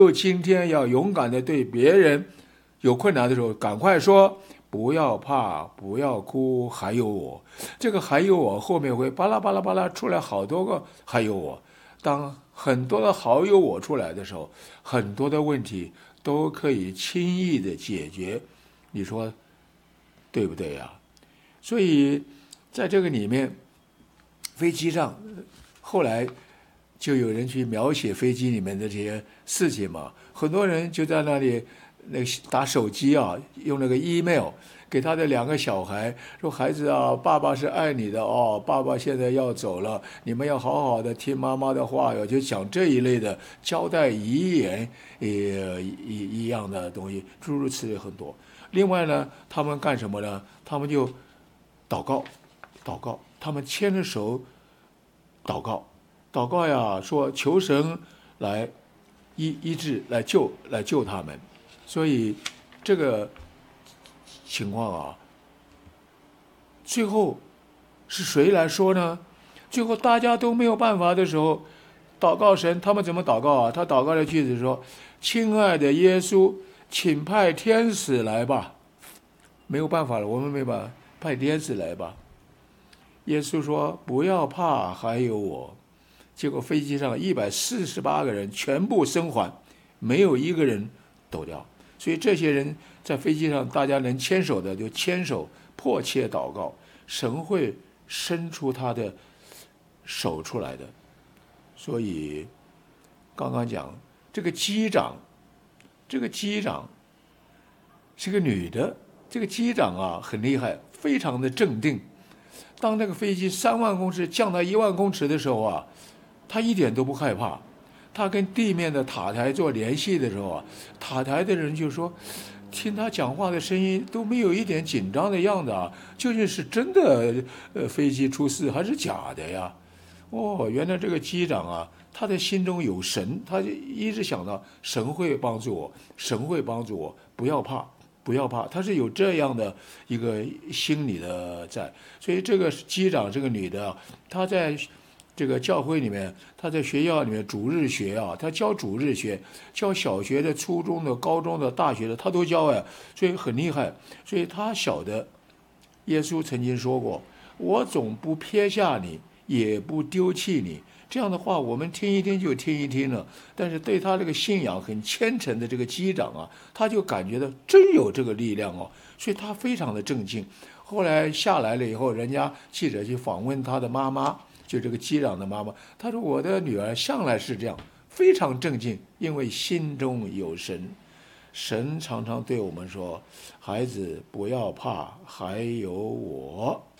就今天要勇敢的对别人有困难的时候，赶快说，不要怕，不要哭，还有我。这个还有我后面会巴拉巴拉巴拉出来好多个还有我。当很多的好友我出来的时候，很多的问题都可以轻易的解决。你说对不对呀？所以在这个里面，飞机上后来就有人去描写飞机里面的这些事情嘛，很多人就在那里打手机啊，用那个 email 给他的2个小孩说：孩子啊，爸爸是爱你的哦，爸爸现在要走了，你们要好好的听妈妈的话哟，就讲这一类的交代遗言一样的东西，诸如此类很多。另外呢，他们干什么呢？他们就祷告，祷告，他们牵着手祷告，祷告呀，说求神来医治，来救他们。所以这个情况啊，最后是谁来说呢？最后大家都没有办法的时候，祷告神，他们怎么祷告啊？他祷告的句子说：亲爱的耶稣，请派天使来吧。没有办法了，我们没办法，派天使来吧。耶稣说：不要怕，还有我。结果飞机上148个人全部生还，没有一个人抖掉。所以这些人在飞机上，大家能牵手的就牵手，迫切祷告，神会伸出他的手出来的。所以刚刚讲这个机长是个女的，这个机长啊很厉害，非常的镇定。当那个飞机3万公尺降到1万公尺的时候啊，他一点都不害怕。他跟地面的塔台做联系的时候啊，塔台的人就说，听他讲话的声音都没有一点紧张的样子啊，究竟是真的飞机出事还是假的呀？哦，原来这个机长啊，他的心中有神，他就一直想到神会帮助我，神会帮助我，不要怕。不要怕，他是有这样的一个心理的在，所以这个机长这个女的，她在这个教会里面，她在学校里面主日学啊，她教主日学，教小学的、初中的、高中的、大学的，她都教哎，所以很厉害。所以她晓得，耶稣曾经说过：“我总不撇下你，也不丢弃你。”这样的话，我们听一听就听一听了。但是对他这个信仰很虔诚的这个机长啊，他就感觉到真有这个力量哦，所以他非常的镇静。后来下来了以后，人家记者去访问他的妈妈，就这个机长的妈妈，他说：“我的女儿向来是这样，非常镇静，因为心中有神。神常常对我们说：孩子不要怕，还有我。”